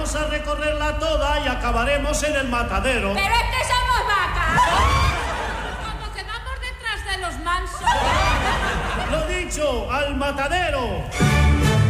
Vamos a recorrerla toda y acabaremos en el matadero. ¡Pero es que somos vacas! Como que vamos detrás de los mansos. Lo dicho, al matadero.